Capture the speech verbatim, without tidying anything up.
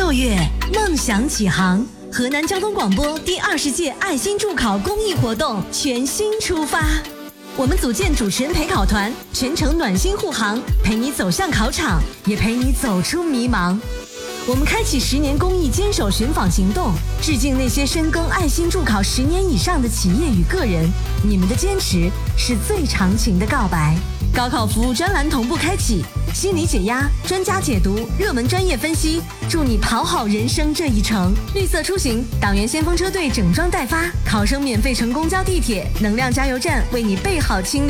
六月，梦想起航，河南交通广播第二十届爱心助考公益活动全新出发。我们组建主持人陪考团，全程暖心护航，陪你走向考场，也陪你走出迷茫。我们开启十年公益坚守寻访行动，致敬那些深耕爱心助考十年以上的企业与个人，你们的坚持是最长情的告白。高考服务专栏同步开启，心理解压、专家解读、热门专业分析，助你跑好人生这一程。绿色出行，党员先锋车队整装待发，考生免费乘公交、地铁，能量加油站为你备好清。